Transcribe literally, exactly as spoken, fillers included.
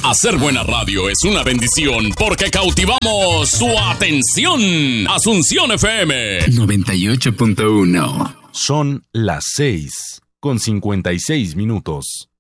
Hacer buena radio es una bendición porque cautivamos su atención. Asunción F M noventa y ocho punto uno. Son las seis con cincuenta y seis minutos.